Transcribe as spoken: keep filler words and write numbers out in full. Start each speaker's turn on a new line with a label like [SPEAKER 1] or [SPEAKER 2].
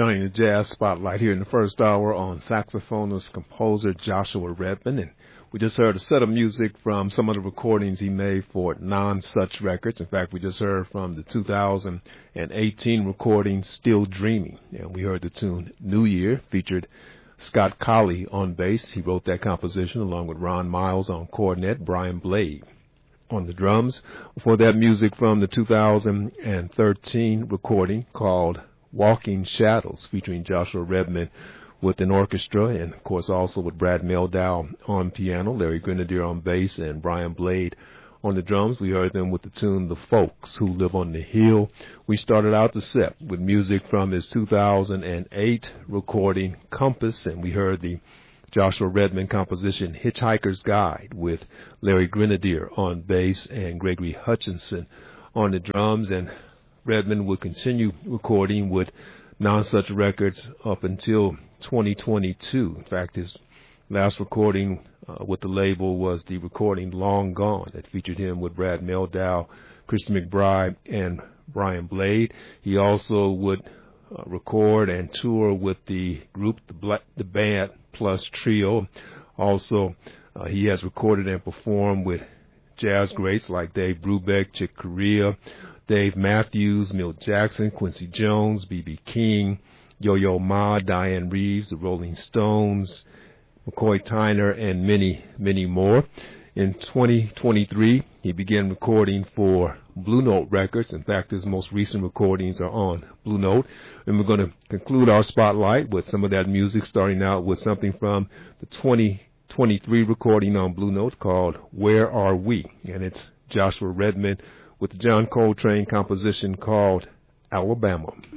[SPEAKER 1] shining the jazz spotlight here in the first hour on saxophonist, composer Joshua Redman. And we just heard a set of music from some of the recordings he made for Non-Such Records. In fact, we just heard from the two thousand eighteen recording Still Dreaming. And we heard the tune New Year, featured Scott Colley on bass. He wrote that composition along with Ron Miles on cornet, Brian Blade on the drums. Before that, music from the two thousand thirteen recording called Walking Shadows, featuring Joshua Redman with an orchestra, and of course also with Brad Mehldau on piano, Larry Grenadier on bass, and Brian Blade on the drums. We heard them with the tune The Folks Who Live on the Hill. We started out the set with music from his two thousand eight recording Compass, and we heard the Joshua Redman composition Hitchhiker's Guide with Larry Grenadier on bass and Gregory Hutchinson on the drums. And Redman would continue recording with Non-Such Records up until twenty twenty-two. In fact, his last recording uh, with the label was the recording Long Gone that featured him with Brad Mehldau, Christian McBride, and Brian Blade. He also would uh, record and tour with the group, the, Black, the Band Plus Trio. Also, uh, he has recorded and performed with jazz greats like Dave Brubeck, Chick Corea, Dave Matthews, Milt Jackson, Quincy Jones, B B King, Yo-Yo Ma, Diane Reeves, the Rolling Stones, McCoy Tyner, and many, many more. In twenty twenty-three, he began recording for Blue Note Records. In fact, his most recent recordings are on Blue Note. And we're going to conclude our spotlight with some of that music, starting out with something from the twenty twenty-three recording on Blue Note called Where Are We? And it's Joshua Redman with the John Coltrane composition called Alabama.